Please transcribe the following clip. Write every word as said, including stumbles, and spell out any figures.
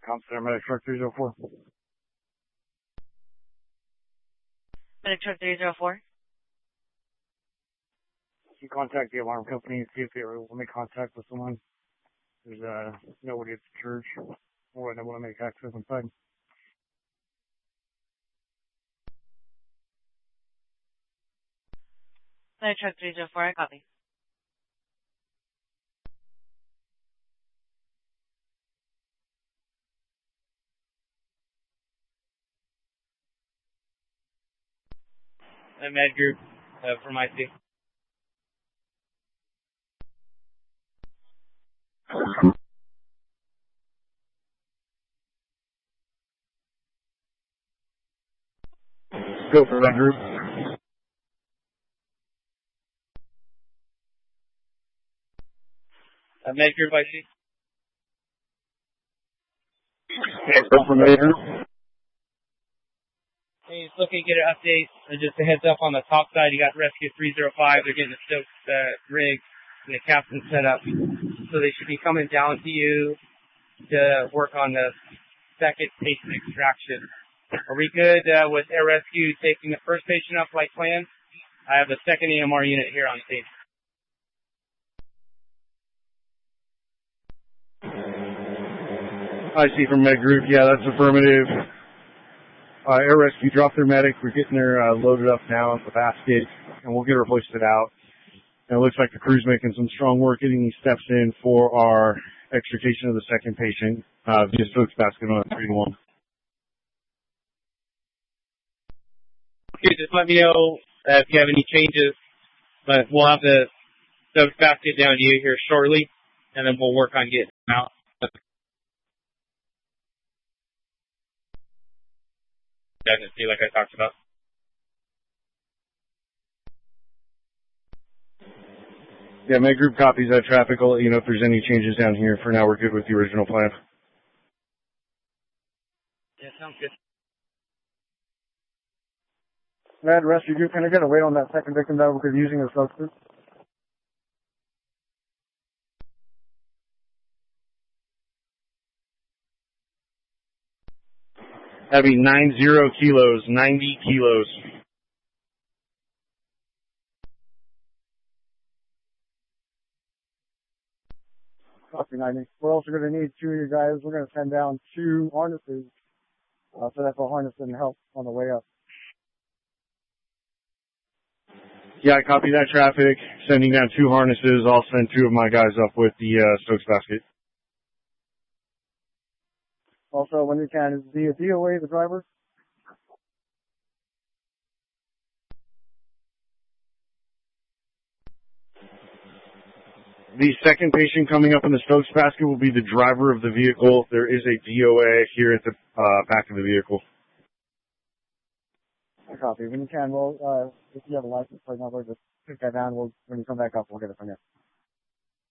Com Center, Medic Truck three zero four. Medic Truck three zero four. You contact the alarm company and see if they will make contact with someone. There's uh, nobody at the church or they want to make access inside. Medic Truck three zero four, I copy. I'm Med Group uh, from I C. Go for that group. Uh, Med Group I C. Okay, go for Med Group. Hey, just looking to get an update. Uh, just a heads up on the top side, you got Rescue three zero five. They're getting the Stokes uh, rig and the captain set up. So they should be coming down to you to work on the second patient extraction. Are we good uh, with Air Rescue taking the first patient up like planned? I have the second E M R unit here on scene. I see from Med Group. Yeah, that's affirmative. Uh, Air Rescue dropped their medic. We're getting her uh, loaded up now with the basket, and we'll get her hoisted out. And it looks like the crew's making some strong work getting these steps in for our extrication of the second patient uh, via Stokes basket on a three to one. Okay, just let me know uh, if you have any changes. But we'll have the Stokes basket down to you here shortly, and then we'll work on getting them out. Definitely, like I talked about. Yeah, Med Group copies that traffic. I'll let you know if there's any changes down here. For now, we're good with the original plan. Yeah, sounds good. Med Rescue Group, can I get a wait on that second victim that we're using as substitute? That'd be nine zero kilos, ninety kilos. Copy ninety. We're also going to need two of you guys. We're going to send down two harnesses uh, so that the harness didn't help on the way up. Yeah, I copy that traffic. Sending down two harnesses. I'll send two of my guys up with the uh, Stokes basket. Also, when you can, is the D O A the driver? The second patient coming up in the Stokes basket will be the driver of the vehicle. There is a D O A here at the uh, back of the vehicle. I copy. When you can, well, uh, if you have a license plate number, just pick that down. We'll, when you come back up, we'll get it from you.